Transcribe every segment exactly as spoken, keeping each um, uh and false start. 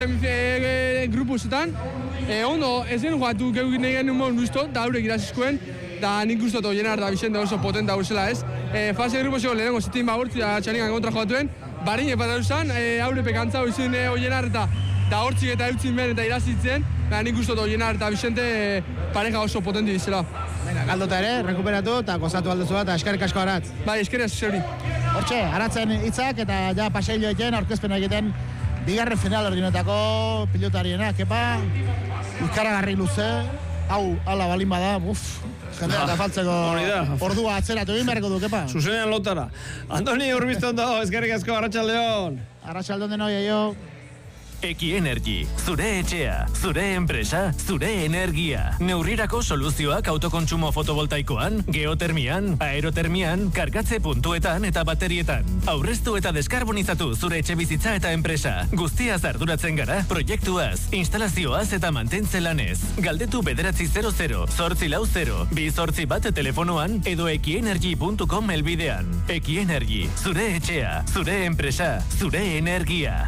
Grupuzetan, ondo, ez den joatu geuk nahi genuen moen guztu, da haurek irazizkoen, da nik guztot oienar da Vicente oso potenta gauzela ez. Fase grupuzeko lehenengo zitin ba hortzi da txalingan kontra joatuen, barin epat dauzan, haure pekantza izin oienar eta da hortzik eta eutzin ben eta irazitzen, da nik guztot oienar eta Vicente pareja oso potenti dizela. Venga, galdota ere, rekuperatu eta gozatu alduzu bat, eskerrik asko Aratz. Bai, eskerrik asko zeuri. Hortxe, Aratzen hitzak eta ja paseilloekin aurkezpena egiten bigarren final ordinetako pilotarienak, epa, ikaragarri luze, hau, ala balin bada, uff, jendea eta faltzeko ordua atzeratu egin beharko duk, epa. Zuzenean lotara. Antoni Urbiztondo, eskerrik asko, Arratsaldeon. Arratsaldeon denoi, aio. Eki Energy, zure etxea, zure enpresa, zure energia. Neurrirako soluzioak autokontsumo fotovoltaikoan, geotermian, aerotermian, kargatze puntuetan eta baterietan. Aurreztu eta deskarbonizatu zure etxe bizitza eta enpresa. Guztiaz arduratzen gara, proiektuaz, instalazioaz eta mantentze lanez. Galdetu bederatzi zero zero, zortzi lau zero, bi zortzi bat telefonoan edo ekienergy puntu com elbidean. Eki Energy, zure etxea, zure enpresa, zure energia.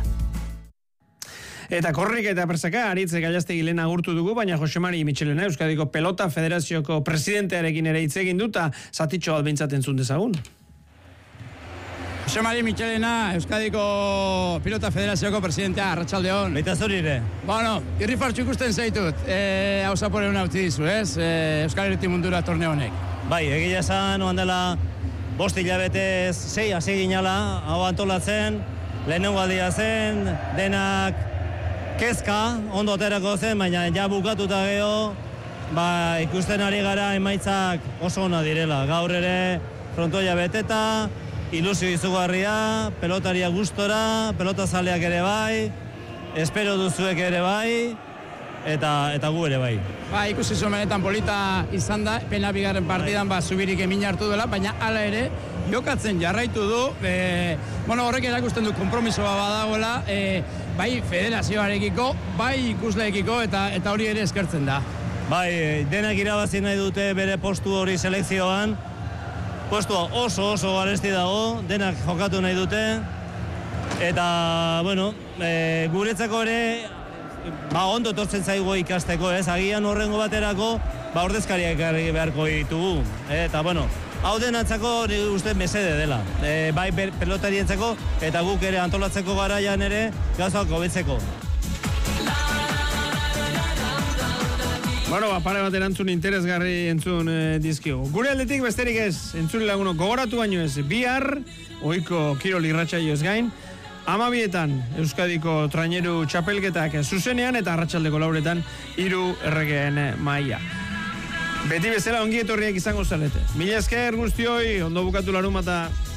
Eta korrik eta persaka, Aritz Gallastegi lehen agurtu dugu, baina Josemari Michelena, Euskadiko Pelota Federazioko presidentearekin ere hitz egin duta, zatitxo bat behintzat entzun dezagun. Josemari Michelena, Euskadiko Pelota Federazioko presidentea, Arratsaldeon. Baita zuri ere. Bueno, irri fartxu ikusten zaitut, hau zapore hona utzi dizu, ez? Euskal Herriti mundura torneo honek. Bai, egia esan, oan dela, bost hilabetez, sei hasi ginala, hau antolatzen, lehenengo aldia zen, denak kezka, ondo aterako zen, baina ja bukatuta geho, ba, ikusten ari gara emaitzak oso ona direla. Gaur ere frontoia beteta, ilusio izugarria, pelotaria gustora, pelotazaleak ere bai, espero duzuek ere bai, eta eta gu ere bai. Ba, ikusi zumenetan polita izan da, pena bigarren partidan ba, zubirik emin hartu dela, baina hala ere, jokatzen jarraitu du, e, bueno, horrek erakusten du konpromisoa badagoela, e, bai federazioarekiko, bai ikusleekiko eta eta hori ere eskertzen da. Bai, denak irabazi nahi dute bere postu hori selekzioan, postua oso oso garesti dago, denak jokatu nahi dute, eta, bueno, e, guretzako ere, ba, ondo etortzen zaigu ikasteko, ez, agian horrengo baterako, ba, ordezkariak beharko ditugu, eta, bueno, hau denatzako uste mesede dela, e, bai pelotarientzako eta guk ere antolatzeko garaian ere gauzak hobetzeko. Bueno, ba, pare bat erantzun interesgarri entzun e, dizkigu. Gure aldetik besterik ez, entzun laguno gogoratu baino ez, bihar, ohiko kirol irratsaioez gain, amabietan Euskadiko traineru txapelketak zuzenean eta arratsaldeko lauretan hiru erregeen maila. Beti bezala ongi etorriak izango zarete. Mila esker guztioi, ondo bukatu larumata.